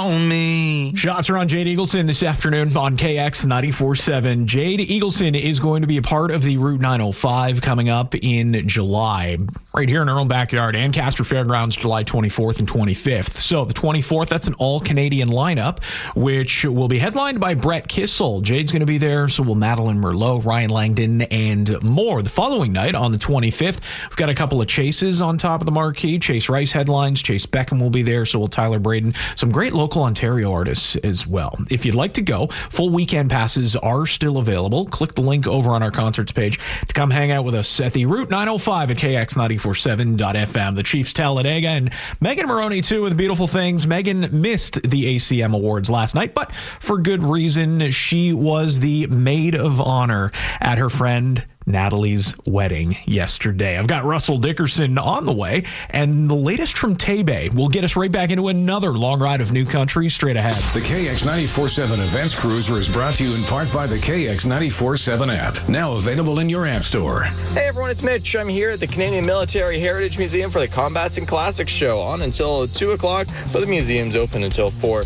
on me. Shots are on Jade Eagleson this afternoon on KX 94.7. Jade Eagleson is going to be a part of the Route 905 coming up in July, right here in our own backyard, Ancaster Fairgrounds, July 24th and 25th. So the 24th, that's an all-Canadian lineup, which will be headlined by Brett Kissel. Jade's going to be there, so will Madeline Merlot, Ryan Langdon, and more. The following night, on the 25th, we've got a couple of Chases on top of the marquee. Chase Rice headlines. Chase Beckham will be there, so will Tyler Braden. Some great local Ontario artists as well. If you'd like to go, full weekend passes are still available. Click the link over on our concerts page to come hang out with us at the Route 905 at KX947.FM. The Chiefs Talladega and Megan Maroney, too, with beautiful things. Megan missed the ACM Awards last night, but for good reason. She was the maid of honor at her friend Natalie's wedding yesterday. I've got Russell Dickerson on the way, and the latest from Tay-Bay will get us right back into another long ride of new country straight ahead. The KX 94.7 Events Cruiser is brought to you in part by the KX 94.7 app, now available in your app store. Hey everyone, it's Mitch. I'm here at the Canadian Military Heritage Museum for the Combats and Classics show, on until 2 o'clock, but the museum's open until 4.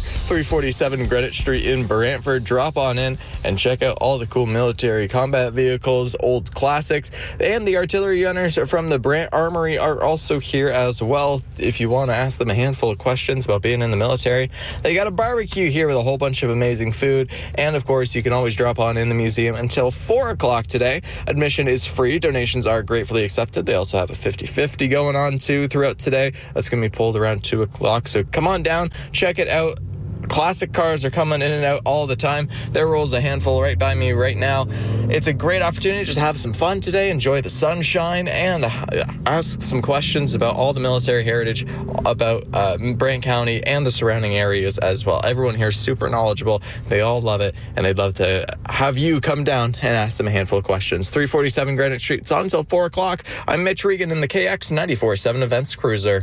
347 Greenwich Street in Brantford. Drop on in and check out all the cool military combat vehicles, old classics, and the artillery gunners from the Brant Armory are also here as well. If you want to ask them a handful of questions about being in the military, they got a barbecue here with a whole bunch of amazing food, and of course you can always drop on in the museum until 4 o'clock today. Admission is free. Donations are gratefully accepted. They also have a 50-50 going on too throughout today. That's going to be pulled around 2 o'clock, so come on down, check it out. Classic cars are coming in and out all the time. There rolls a handful right by me right now. It's a great opportunity to just have some fun today, enjoy the sunshine, and ask some questions about all the military heritage, about Brant County and the surrounding areas as well. Everyone here is super knowledgeable. They all love it, and they'd love to have you come down and ask them a handful of questions. 347 Greenwich Street. It's on until 4 o'clock. I'm Mitch Regan in the KX 94.7 Events Cruiser.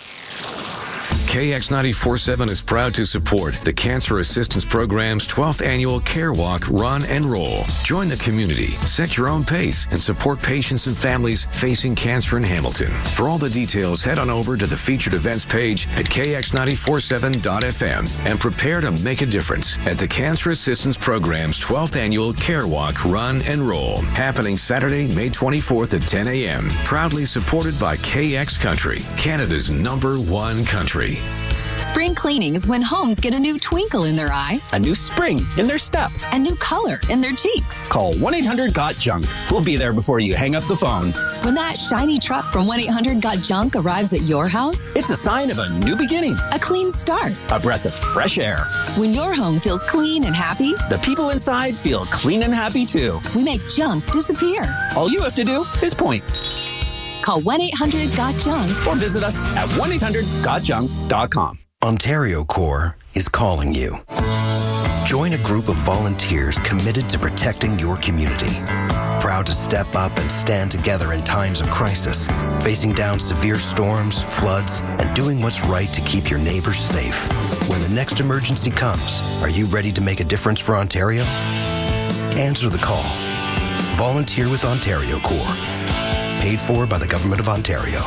KX 94.7 is proud to support the Cancer Assistance Program's 12th annual Care Walk, Run, and Roll. Join the community, set your own pace, and support patients and families facing cancer in Hamilton. For all the details, head on over to the featured events page at kx947.fm and prepare to make a difference at the Cancer Assistance Program's 12th annual Care Walk, Run, and Roll, happening Saturday, May 24th at 10 a.m. Proudly supported by KX Country, Canada's #1 country. Spring cleaning is when homes get a new twinkle in their eye, a new spring in their step, a new color in their cheeks. Call 1-800-GOT-JUNK. We'll be there before you hang up the phone. When that shiny truck from 1-800-GOT-JUNK arrives at your house, it's a sign of a new beginning, a clean start, a breath of fresh air. When your home feels clean and happy, the people inside feel clean and happy too. We make junk disappear. All you have to do is point. Call 1-800-GOT-JUNK or visit us at 1-800-GOTJUNK.com. Ontario Corps is calling you. Join a group of volunteers committed to protecting your community. Proud to step up and stand together in times of crisis, facing down severe storms, floods, and doing what's right to keep your neighbors safe. When the next emergency comes, are you ready to make a difference for Ontario? Answer the call. Volunteer with Ontario Corps. Paid for by the Government of Ontario.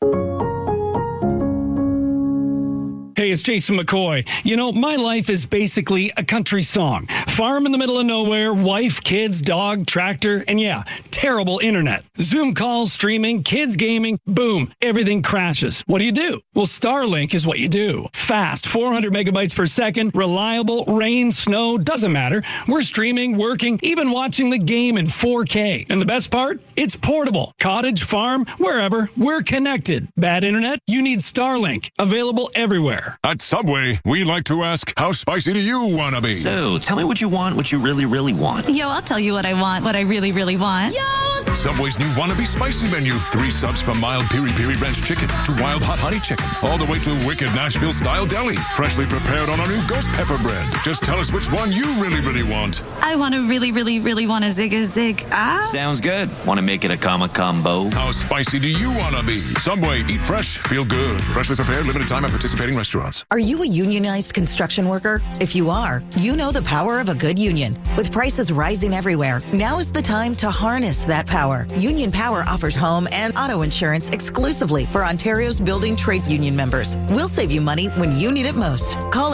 Hey, it's Jason McCoy. You know, my life is basically a country song. Farm in the middle of nowhere, wife, kids, dog, tractor, and yeah, terrible internet. Zoom calls, streaming, kids gaming, boom, everything crashes. What do? Well, Starlink is what you do. Fast, 400 megabytes per second, reliable, rain, snow, doesn't matter. We're streaming, working, even watching the game in 4K. And the best part? It's portable. Cottage, farm, wherever, we're connected. Bad internet? You need Starlink. Available everywhere. At Subway, we like to ask, how spicy do you want to be? So, tell me what you want, what you really, really want. Yo, I'll tell you what I want, what I really, really want. Yo! Subway's new Wannabe Spicy menu. 3 subs from mild piri-piri ranch chicken to wild hot honey chicken, all the way to wicked Nashville-style deli. Freshly prepared on our new ghost pepper bread. Just tell us which one you really, really want. I want to really, really, really want a Zig-a-Zig. Sounds good. Want to make it a combo? How spicy do you want to be? Subway, eat fresh, feel good. Freshly prepared, limited time at participating restaurants. Are you a unionized construction worker? If you are, you know the power of a good union. With prices rising everywhere, now is the time to harness that power. Power. Union Power offers home and auto insurance exclusively for Ontario's Building Trades Union members. We'll save you money when you need it most. Call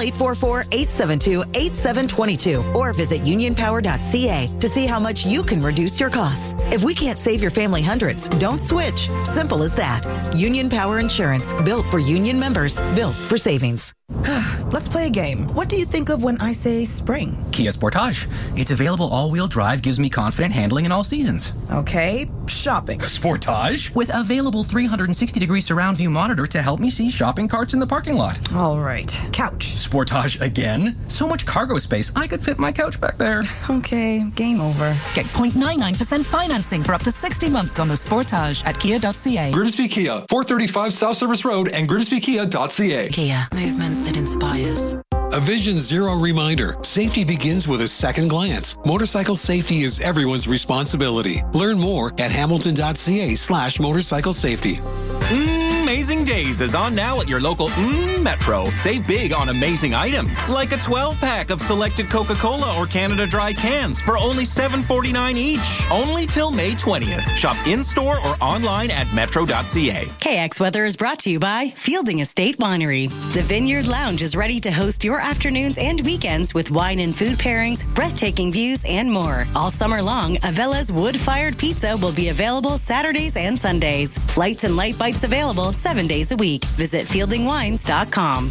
844-872-8722 or visit unionpower.ca to see how much you can reduce your costs. If we can't save your family hundreds, don't switch. Simple as that. Union Power Insurance, built for union members, built for savings. Let's play a game. What do you think of when I say spring? Kia Sportage. It's available all-wheel drive, gives me confident handling in all seasons. Okay, shopping. Sportage? With available 360-degree surround view monitor to help me see shopping carts in the parking lot. All right. Couch. Sportage again? So much cargo space, I could fit my couch back there. Okay, game over. Get 0.99% financing for up to 60 months on the Sportage at kia.ca. Grimsby Kia, 435 South Service Road and grimsbykia.ca. Kia, movement that inspires. A Vision Zero reminder. Safety begins with a second glance. Motorcycle safety is everyone's responsibility. Learn more at hamilton.ca/motorcycle safety. Amazing Days is on now at your local Metro. Save big on amazing items, like a 12-pack of selected Coca-Cola or Canada Dry cans for only $7.49 each. Only till May 20th. Shop in-store or online at metro.ca. KX Weather is brought to you by Fielding Estate Winery. The Vineyard Lounge is ready to host your afternoons and weekends with wine and food pairings, breathtaking views, and more. All summer long, Avella's wood-fired pizza will be available Saturdays and Sundays. Flights and light bites available 7 days a week. Visit fieldingwines.com.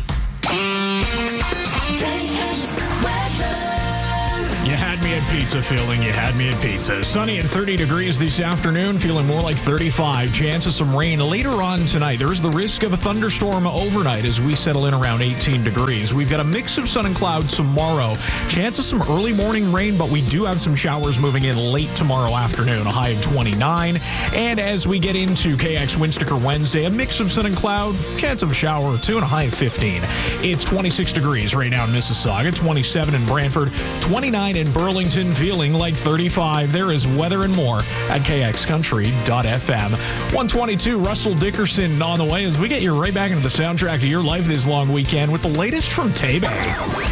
You had me at pizza, Fielding. You had me at pizza. Sunny and 30 degrees this afternoon, feeling more like 35. Chance of some rain later on tonight. There's the risk of a thunderstorm overnight as we settle in around 18 degrees. We've got a mix of sun and clouds tomorrow. Chance of some early morning rain, but we do have some showers moving in late tomorrow afternoon, a high of 29. And as we get into KX Windsticker Wednesday, a mix of sun and cloud, chance of a shower or two, and a high of 15. It's 26 degrees right now in Mississauga, 27 in Brantford, 29 in Burlington, feeling like 35. There is weather and more at kxcountry.fm. 122, Russell Dickerson on the way as we get you right back into the soundtrack of your life this long weekend with the latest from Tay Bay.